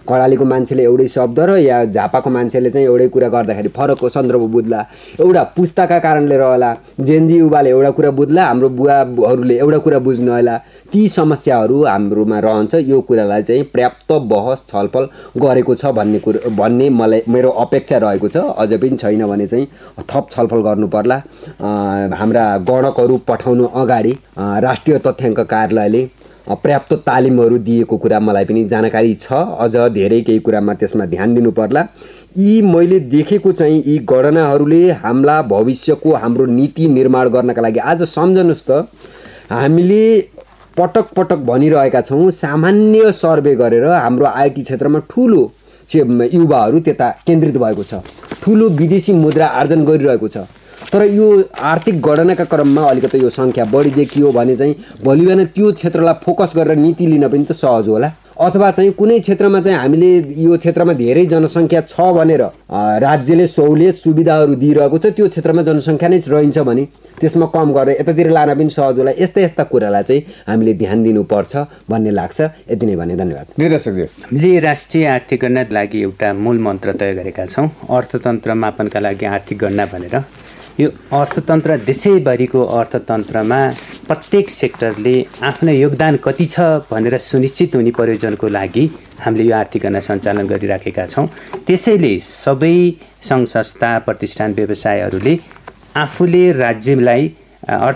कर्णालीको मान्छेले एउटै शब्द र या झापाको मान्छेले चाहिँ एउटै कुरा गर्दाखेरि फरकको सन्दर्भ बुझ्ला, एउटा पुस्ताका कारणले रहला, जेनजी युवाले एउटा कुरा बुझ्ला, हाम्रो बुवाहरूले एउटा कुरा बुझ्नु होला, ती समस्याहरू हाम्रोमा रहन्छ। यो कुरालाई चाहिँ पर्याप्त बहस छलफल गरेको छ भन्ने मलाई मेरो अपेक्षा रहेको छ। अझ पनि छैन भने चाहिँ थप छलफल गर्नु पर्ला। हाम्रा गणकहरू पठाउनु अगाडि राष्ट्रिय तथ्याङ्क कार्यालयले पर्याप्त तालिमहरू दिएको कुरा मलाई पनि जानकारी छ। अझ धेरै केही कुरामा त्यसमा ध्यान दिनु पर्ला। यी मैले देखेको चाहिँ यी गणनाहरूले हाम्रा भविष्यको हाम्रो नीति निर्माण गर्नका लागि आज सम्झनुहोस् त, हामीले पटक पटक भनिरहेका छौँ सामान्य सर्वे गरेर हाम्रो आइटी क्षेत्रमा ठुलो युवाहरू त्यता केन्द्रित भएको छ, ठुलो विदेशी मुद्रा आर्जन गरिरहेको छ। तर यो आर्थिक गणनाका क्रममा अलिकति यो सङ्ख्या बढी देखियो भने चाहिँ भोलि बिहान त्यो क्षेत्रलाई फोकस गरेर नीति लिन पनि त सहज होला। अथवा चाहिँ कुनै क्षेत्रमा चाहिँ हामीले यो क्षेत्रमा धेरै जनसङ्ख्या छ भनेर राज्यले सहुलियत सुविधाहरू दिइरहेको छ, त्यो क्षेत्रमा जनसङ्ख्या नै रहन्छ भने त्यसमा कम गरेर यतातिर लान पनि सहज होला। यस्ता कुरालाई चाहिँ हामीले ध्यान दिनुपर्छ भन्ने लाग्छ। यति नै भने धन्यवाद। निर्देशकजी, हामीले राष्ट्रिय आर्थिक गणनाका लागि एउटा मूल मन्त्र तय गरेका छौँ, अर्थतन्त्र मापनका लागि आर्थिक गणना भनेर। यो अर्थतन्त्र देशैभरिको अर्थतन्त्रमा प्रत्येक सेक्टरले आफ्नो योगदान कति छ भनेर सुनिश्चित हुने प्रयोजनको लागि हामीले यो आर्थिक गणना सञ्चालन गरिराखेका छौँ। त्यसैले सबै सङ्घ संस्था प्रतिष्ठान व्यवसायहरूले आफूले राज्यलाई